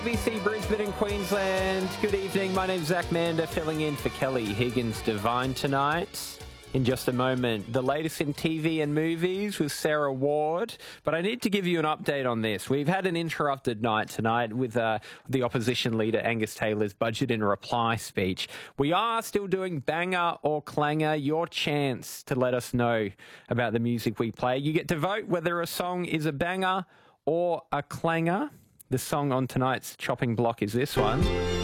ABC Brisbane in Queensland. Good evening. My name's Zach Mander, filling in for Kelly Higgins-Devine tonight. In just a moment, the latest in TV and movies with Sarah Ward. But I need to give you an update on this. We've had an interrupted night tonight with the opposition leader Angus Taylor's budget in reply speech. We are still doing banger or clanger. Your chance to let us know about the music we play. You get to vote whether a song is a banger or a clanger. The song on tonight's chopping block is this one.